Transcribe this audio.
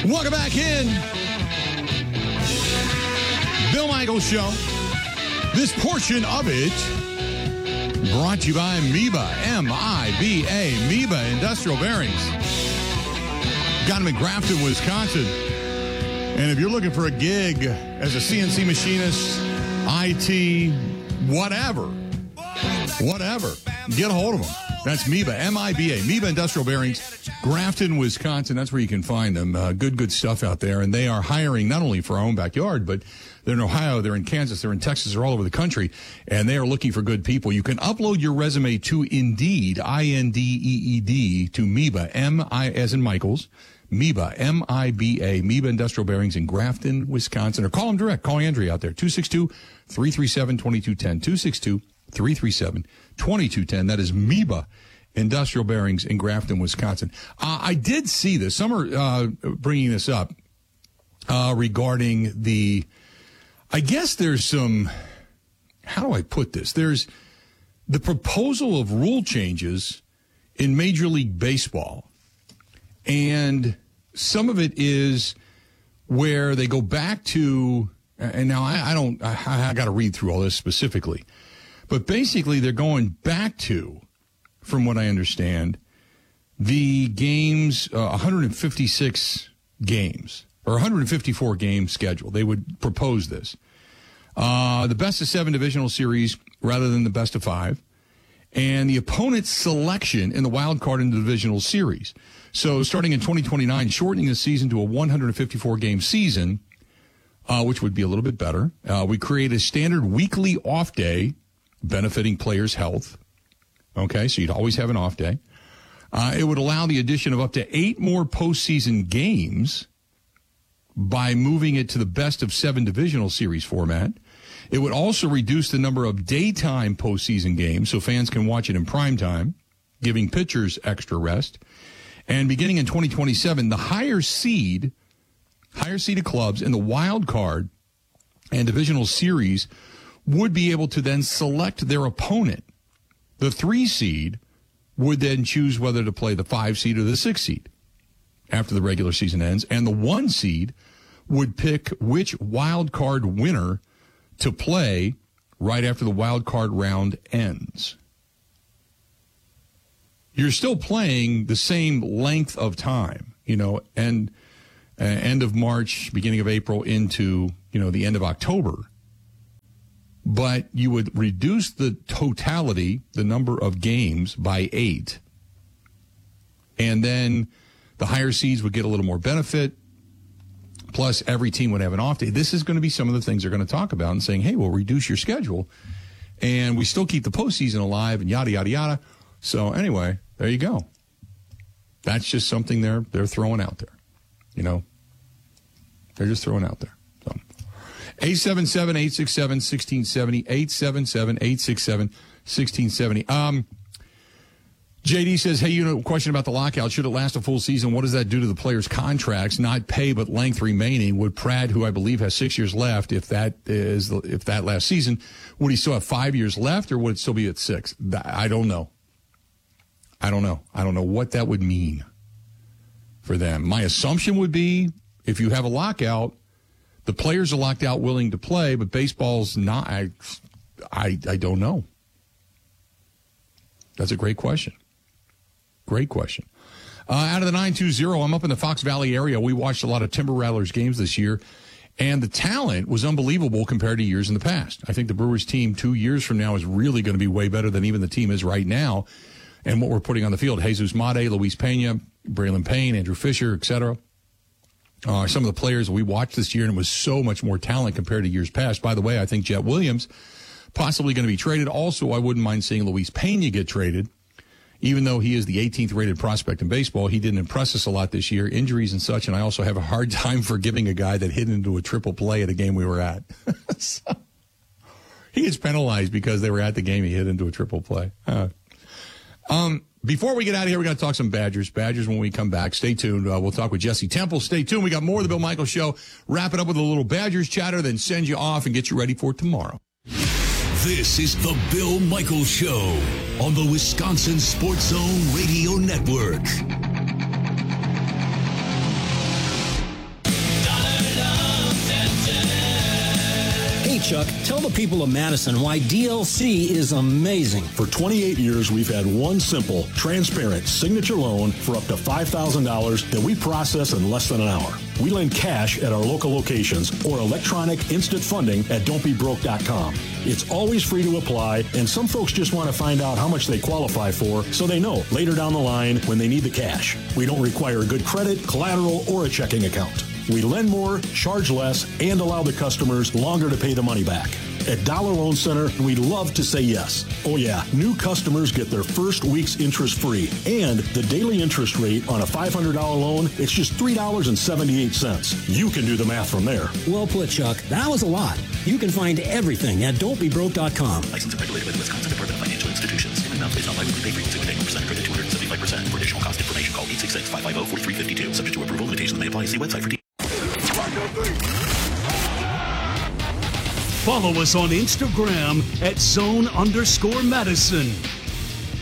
Welcome back in. Bill Michaels Show. This portion of it brought to you by MIBA, M-I-B-A, MIBA Industrial Bearings. Got them in Grafton, Wisconsin. And if you're looking for a gig as a CNC machinist, IT, whatever, get a hold of them. That's MIBA, M-I-B-A, MIBA Industrial Bearings, Grafton, Wisconsin. That's where you can find them. Good stuff out there. And they are hiring not only for our own backyard, but they're in Ohio, they're in Kansas, they're in Texas, they're all over the country. And they are looking for good people. You can upload your resume to Indeed, I-N-D-E-E-D, to MIBA, M-I as in Michaels, MIBA, M-I-B-A, MIBA Industrial Bearings in Grafton, Wisconsin. Or call them direct. Call Andrea out there, 262-337-2210, 262-337-2210. That is MIBA Industrial Bearings in Grafton, Wisconsin. I did see this. Some are bringing this up regarding the, I guess there's some, how do I put this? There's the proposal of rule changes in Major League Baseball. And some of it is where they go back to, and now I got to read through all this specifically. But basically, they're going back to, from what I understand, the games, 156 games, or 154 game schedule. They would propose this. The best of 7 divisional series rather than the best of 5. And the opponent's selection in the wild card in the divisional series. So starting in 2029, shortening the season to a 154 game season, which would be a little bit better. We create a standard weekly off day, benefiting players' health. Okay, so you'd always have an off day. It would allow the addition of up to 8 more postseason games by moving it to the best of 7 divisional series format. It would also reduce the number of daytime postseason games so fans can watch it in prime time, giving pitchers extra rest. And beginning in 2027, the higher seeded clubs in the wild card and divisional series would be able to then select their opponent. The 3 seed would then choose whether to play the 5 seed or the 6 seed after the regular season ends. And the 1 seed would pick which wild card winner to play right after the wild card round ends. You're still playing the same length of time, and end of March, beginning of April into, the end of October. But you would reduce the totality, the number of games, by 8. And then the higher seeds would get a little more benefit. Plus, every team would have an off day. This is going to be some of the things they're going to talk about and saying, hey, we'll reduce your schedule. And we still keep the postseason alive and yada, yada, yada. So anyway, there you go. That's just something they're throwing out there. They're just throwing out there. So 877-867-1670, 877-867-1670. JD says, hey, question about the lockout. Should it last a full season? What does that do to the players' contracts? Not pay, but length remaining. Would Pratt, who I believe has 6 years left, if that last season, would he still have 5 years left, or would it still be at 6? I don't know. I don't know what that would mean for them. My assumption would be if you have a lockout, the players are locked out willing to play, but baseball's not. I don't know. That's a great question. Great question. Out of the 920, I'm up in the Fox Valley area. We watched a lot of Timber Rattlers games this year, and the talent was unbelievable compared to years in the past. I think the Brewers team 2 years from now is really going to be way better than even the team is right now and what we're putting on the field. Jesus Mate, Luis Pena, Braylon Payne, Andrew Fisher, etc. Some of the players we watched this year, and it was so much more talent compared to years past. By the way, I think Jet Williams possibly going to be traded. Also, I wouldn't mind seeing Luis Pena get traded. Even though he is the 18th rated prospect in baseball, he didn't impress us a lot this year, injuries and such, and I also have a hard time forgiving a guy that hit into a triple play at a game we were at. So, he gets penalized because they were at the game, he hit into a triple play. Before we get out of here, we got to talk some Badgers. Badgers when we come back. Stay tuned. We'll talk with Jesse Temple. Stay tuned. We got more of the Bill Michaels Show. Wrap it up with a little Badgers chatter, then send you off and get you ready for tomorrow. This is the Bill Michaels Show on the Wisconsin Sports Zone Radio Network. Chuck. Tell the people of Madison why DLC is amazing. For 28 years, we've had one simple, transparent signature loan for up to $5,000 that we process in less than an hour. We lend cash at our local locations or electronic instant funding at don'tbebroke.com. It's always free to apply, and some folks just want to find out how much they qualify for so they know later down the line when they need the cash. We don't require good credit, collateral, or a checking account. We lend more, charge less, and allow the customers longer to pay the money back. At Dollar Loan Center, we love to say yes. Oh yeah, new customers get their first week's interest free. And the daily interest rate on a $500 loan, it's just $3.78. You can do the math from there. Well put, Chuck. That was a lot. You can find everything at don'tbebroke.com. Licensed and regulated by the Wisconsin Department of Financial Institutions. Payment amounts based on biweekly pay frequency with annual percent credit 275%. For additional cost information, call 866-550-4352. Subject to approval, limitations may apply. See website for details. Follow us on Instagram at @zone_Madison.